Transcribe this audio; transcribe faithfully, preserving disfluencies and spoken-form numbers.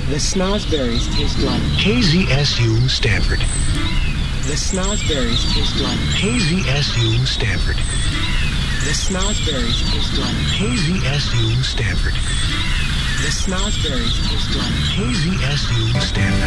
The snozberries taste like K Z S U Stanford. The snozberries taste like K Z S U Stanford. The snozberries taste like K Z S U Stanford. The snozberries taste like K Z S U Stanford.